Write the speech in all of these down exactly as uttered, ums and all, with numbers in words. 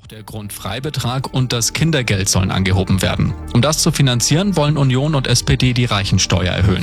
der Grundfreibetrag und das Kindergeld sollen angehoben werden. Um das zu finanzieren, wollen Union und S P D die Reichensteuer erhöhen.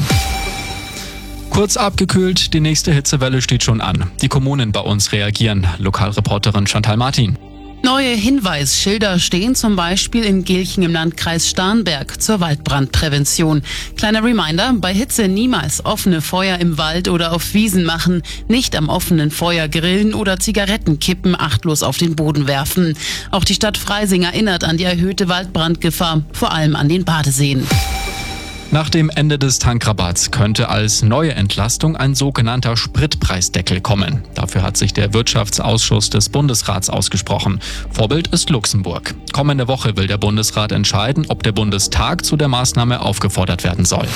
Kurz abgekühlt, die nächste Hitzewelle steht schon an. Die Kommunen bei uns reagieren. Lokalreporterin Chantal Martin. Neue Hinweisschilder stehen zum Beispiel in Gilchen im Landkreis Starnberg zur Waldbrandprävention. Kleiner Reminder, bei Hitze niemals offene Feuer im Wald oder auf Wiesen machen, nicht am offenen Feuer grillen oder Zigarettenkippen achtlos auf den Boden werfen. Auch die Stadt Freising erinnert an die erhöhte Waldbrandgefahr, vor allem an den Badeseen. Nach dem Ende des Tankrabatts könnte als neue Entlastung ein sogenannter Spritpreisdeckel kommen. Dafür hat sich der Wirtschaftsausschuss des Bundesrats ausgesprochen. Vorbild ist Luxemburg. Kommende Woche will der Bundesrat entscheiden, ob der Bundestag zu der Maßnahme aufgefordert werden soll.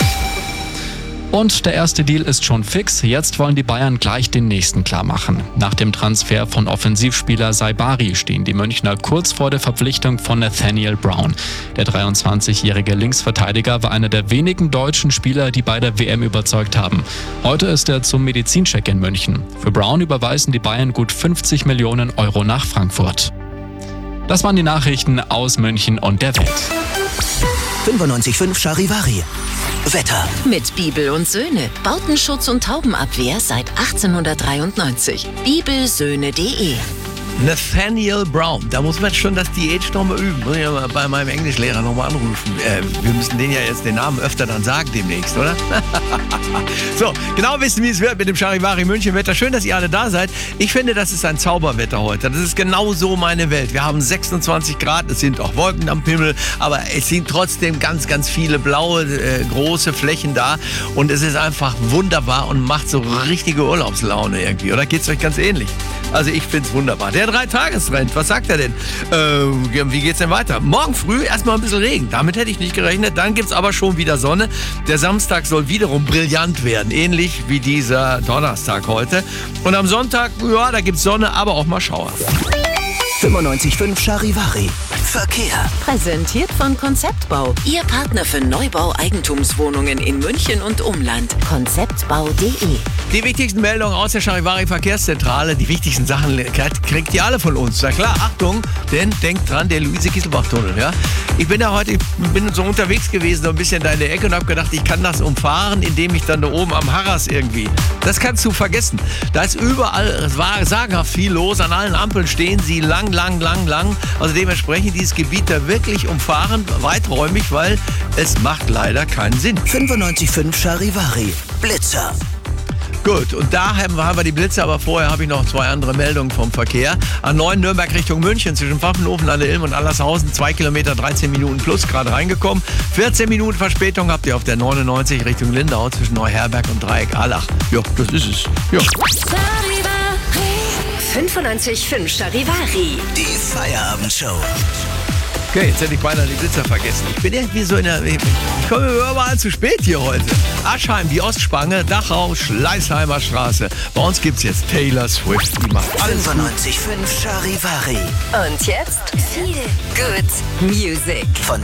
Und der erste Deal ist schon fix. Jetzt wollen die Bayern gleich den nächsten klar machen. Nach dem Transfer von Offensivspieler Saibari stehen die Münchner kurz vor der Verpflichtung von Nathaniel Brown. Der dreiundzwanzigjährige Linksverteidiger war einer der wenigen deutschen Spieler, die bei der W M überzeugt haben. Heute ist er zum Medizincheck in München. Für Brown überweisen die Bayern gut fünfzig Millionen Euro nach Frankfurt. Das waren die Nachrichten aus München und der Welt. fünfundneunzig Komma fünf Charivari. Wetter. Mit Bibel und Söhne. Bautenschutz und Taubenabwehr seit achtzehnhundertdreiundneunzig. bibelsöhne punkt de. Nathaniel Brown, da muss man schon das Diät nochmal üben. Muss ich ja mal bei meinem Englischlehrer nochmal anrufen. Äh, wir müssen den ja jetzt den Namen öfter dann sagen demnächst, oder? So, genau wissen, wie es wird mit dem Charivari München Wetter. Schön, dass ihr alle da seid. Ich finde, das ist ein Zauberwetter heute. Das ist genau so meine Welt. Wir haben sechsundzwanzig Grad, es sind auch Wolken am Himmel, aber es sind trotzdem ganz, ganz viele blaue, äh, große Flächen da. Und es ist einfach wunderbar und macht so richtige Urlaubslaune irgendwie. Oder geht's euch ganz ähnlich? Also ich find's wunderbar. Der Drei-Tages-Trend, was sagt er denn? Äh, wie geht's denn weiter? Morgen früh erstmal ein bisschen Regen. Damit hätte ich nicht gerechnet. Dann gibt's aber schon wieder Sonne. Der Samstag soll wiederum brillant werden. Ähnlich wie dieser Donnerstag heute. Und am Sonntag, ja, da gibt's Sonne, aber auch mal Schauer. fünfundneunzig Komma fünf Charivari. Verkehr. Präsentiert von Konzeptbau. Ihr Partner für Neubau-Eigentumswohnungen in München und Umland. konzeptbau punkt de. Die wichtigsten Meldungen aus der Charivari Verkehrszentrale, die wichtigsten Sachen kriegt ihr alle von uns. Na klar, Achtung, denn denkt dran, der Luise-Kisselbach-Tunnel. Ja? Ich bin ja heute, ich bin so unterwegs gewesen, so ein bisschen in deine Ecke und habe gedacht, ich kann das umfahren, indem ich dann da oben am Harras irgendwie. Das kannst du vergessen. Da ist überall, es war sagenhaft viel los, an allen Ampeln stehen sie lang, lang, lang, lang. Also dementsprechend dieses Gebiet da wirklich umfahren, weiträumig, weil es macht leider keinen Sinn. fünfundneunzig Komma fünf Charivari. Blitzer. Gut, und da haben wir, haben wir die Blitze, aber vorher habe ich noch zwei andere Meldungen vom Verkehr. A neun Nürnberg Richtung München zwischen Pfaffenhofen, Halle-Ilm und Allershausen, zwei Kilometer, dreizehn Minuten plus, gerade reingekommen. vierzehn Minuten Verspätung habt ihr auf der neunundneunzig Richtung Lindau zwischen Neuherberg und Dreieck-Allach. Ja, das ist es. Ja. fünfundneunzig Komma fünf Charivari. Die Feierabendshow. Okay, jetzt hätte ich beinahe die Blitzer vergessen. Ich bin irgendwie so in der... Ich komme überall zu spät hier heute. Aschheim, die Ostspange, Dachau, Schleißheimer Straße. Bei uns gibt's jetzt Taylor Swift. Die macht alles fünfundneunzig Komma fünf Charivari. Und jetzt viel Good Music. Von